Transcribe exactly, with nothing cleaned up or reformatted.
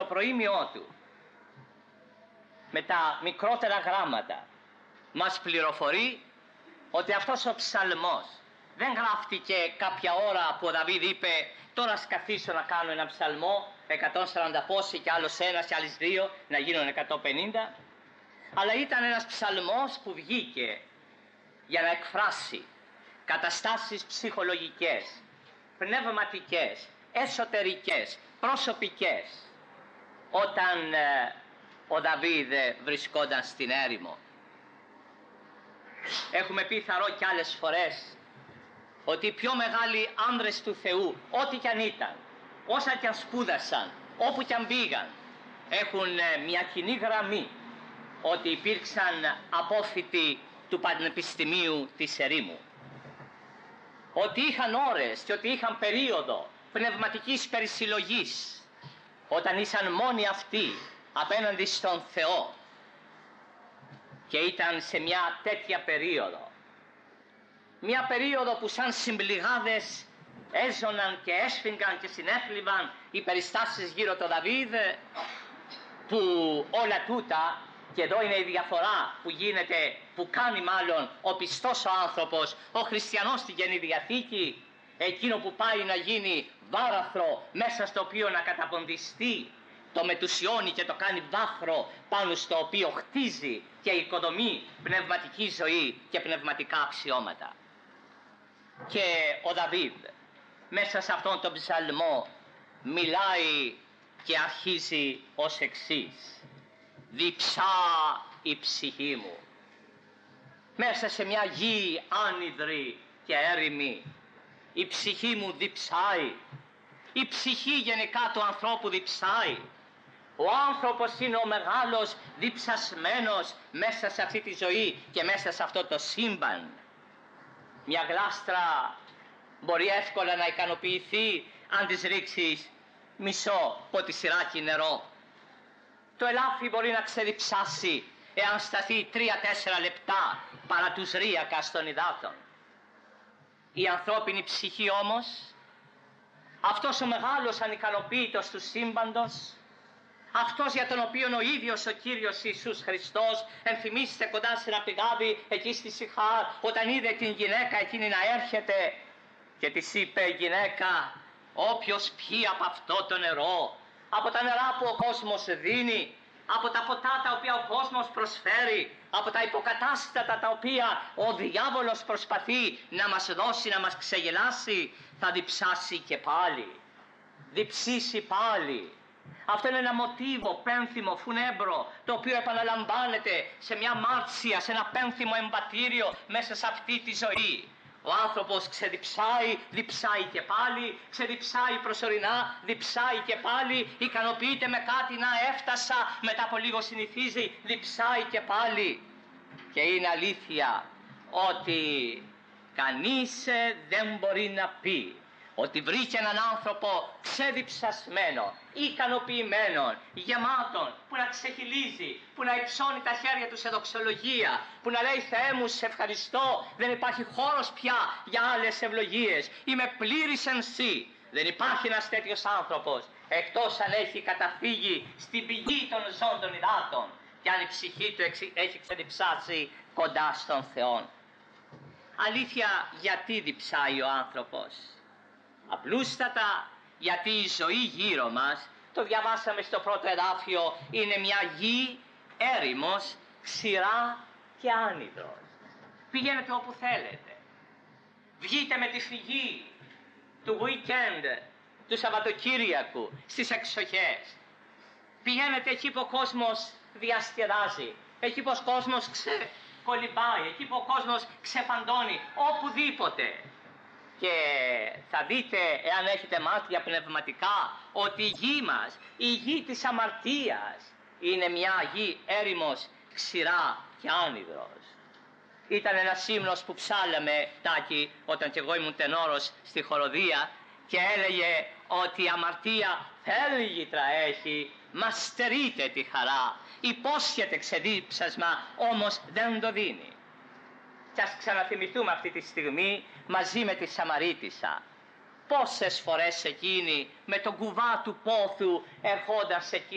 προήμιό του, με τα μικρότερα γράμματα, μας πληροφορεί ότι αυτός ο ψαλμός δεν γράφτηκε κάποια ώρα που ο Δαβίδ είπε τώρα σκαθήσω να κάνω ένα ψαλμό, εκατόν σαράντα πόσοι και άλλος ένας και άλλες δύο, να γίνουν εκατόν πενήντα, αλλά ήταν ένας ψαλμός που βγήκε για να εκφράσει καταστάσεις ψυχολογικές, πνευματικές, εσωτερικές, προσωπικές, όταν ε, ο Δαβίδ βρισκόταν στην έρημο. Έχουμε πει θαρώ κι άλλες φορές ότι οι πιο μεγάλοι άνδρες του Θεού, ό,τι κι αν ήταν, όσα κι αν σπούδασαν, όπου κι αν πήγαν, έχουν μια κοινή γραμμή, ότι υπήρξαν απόφοιτοι του Πανεπιστημίου της Ερήμου, ότι είχαν ώρες και ότι είχαν περίοδο πνευματικής περισυλλογής, όταν ήσαν μόνοι αυτοί απέναντι στον Θεό, και ήταν σε μια τέτοια περίοδο, μια περίοδο που σαν συμπληγάδες έζωναν και έσφιγγαν και συνέφλιβαν οι περιστάσεις γύρω το Δαβίδ, που όλα τούτα, και εδώ είναι η διαφορά που γίνεται, που κάνει μάλλον ο πιστός ο άνθρωπος, ο χριστιανός στην Καινή Διαθήκη, εκείνο που πάει να γίνει βάραθρο μέσα στο οποίο να καταποντιστεί, το μετουσιώνει και το κάνει βάθρο πάνω στο οποίο χτίζει και οικοδομεί πνευματική ζωή και πνευματικά αξιώματα. Και ο Δαβίδ μέσα σε αυτόν τον ψαλμό μιλάει και αρχίζει ως εξής: διψά η ψυχή μου. Μέσα σε μια γη άνυδρη και έρημη η ψυχή μου διψάει. Η ψυχή γενικά του ανθρώπου διψάει. Ο άνθρωπος είναι ο μεγάλος διψασμένος μέσα σε αυτή τη ζωή και μέσα σε αυτό το σύμπαν. Μια γλάστρα μπορεί εύκολα να ικανοποιηθεί αν της ρίξεις μισό ποτισιράκι νερό. Το ελάφι μπορεί να ξεδιψάσει εάν σταθεί τρία-τέσσερα λεπτά παρά τους ρίακας των υδάτων. Η ανθρώπινη ψυχή όμως, αυτός ο μεγάλος ανικανοποίητος του σύμπαντος, αυτός για τον οποίο ο ίδιος ο Κύριος Ιησούς Χριστός, ενθυμίστε κοντά σε ένα πηγάδι εκεί στη Σιχάρ, όταν είδε την γυναίκα εκείνη να έρχεται και της είπε: γυναίκα, όποιος πιει από αυτό το νερό, από τα νερά που ο κόσμος δίνει, από τα ποτά τα οποία ο κόσμος προσφέρει, από τα υποκατάστατα τα οποία ο διάβολος προσπαθεί να μας δώσει, να μας ξεγελάσει, θα διψάσει και πάλι, διψήσει πάλι. Αυτό είναι ένα μοτίβο πένθυμο, φουνέμπρο, το οποίο επαναλαμβάνεται σε μια μάρτσια, σε ένα πένθυμο εμβατήριο μέσα σε αυτή τη ζωή. Ο άνθρωπος ξεδιψάει, διψάει και πάλι, ξεδιψάει προσωρινά, διψάει και πάλι, ικανοποιείται με κάτι, να έφτασα, μετά από λίγο συνηθίζει, διψάει και πάλι. Και είναι αλήθεια ότι κανείς δεν μπορεί να πει ότι βρήκε έναν άνθρωπο ξεδιψασμένο, ικανοποιημένο, γεμάτον, που να ξεχυλίζει, που να υψώνει τα χέρια του σε δοξολογία, που να λέει: Θεέ μου, σε ευχαριστώ, δεν υπάρχει χώρος πια για άλλες ευλογίες, είμαι πλήρης εν σύ. Δεν υπάρχει ένας τέτοιος άνθρωπος, εκτός αν έχει καταφύγει στην πηγή των ζώων των υδάτων και αν η ψυχή του έχει ξεδιψάσει κοντά στον Θεό. Αλήθεια, γιατί διψάει ο άνθρωπος? Απλούστατα γιατί η ζωή γύρω μας, το διαβάσαμε στο πρώτο εδάφιο, είναι μια γη έρημος, ξηρά και άνυδρος. Πηγαίνετε όπου θέλετε. Βγείτε με τη φυγή του weekend, του Σαββατοκύριακου, στις εξοχές. Πηγαίνετε εκεί που ο κόσμος διασκεδάζει, εκεί που ο κόσμος ξεκολυμπάει, εκεί που ο κόσμος ξεφαντώνει, οπουδήποτε. Και θα δείτε, εάν έχετε μάτια πνευματικά, ότι η γη μας, η γη της αμαρτίας, είναι μια γη έρημος, ξηρά και άνυδρος. Ήταν ένας ύμνος που ψάλαμε, Τάκη, όταν κι εγώ ήμουν τενόρος στη χοροδία, και έλεγε ότι η αμαρτία θέλγητρα έχει, μα στερείται τη χαρά. Υπόσχεται ξεδίψασμα, όμως δεν το δίνει. Και ας ξαναθυμηθούμε αυτή τη στιγμή μαζί με τη Σαμαρίτισσα. Πόσες φορές εκείνη με τον κουβά του πόθου ερχόντας εκεί